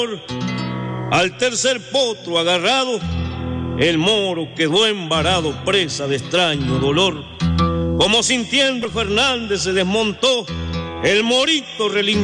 Al tercer potro agarrado, el moro quedó embarado, presa de extraño dolor. Como sintiendo Fernández se desmontó, el morito relinchó.